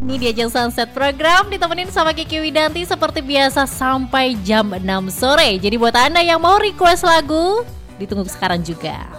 Ini dia Jeng Sunset Program ditemenin sama Kiki Widanti seperti biasa sampai jam 6 sore. Jadi buat Anda yang mau request lagu, ditunggu sekarang juga.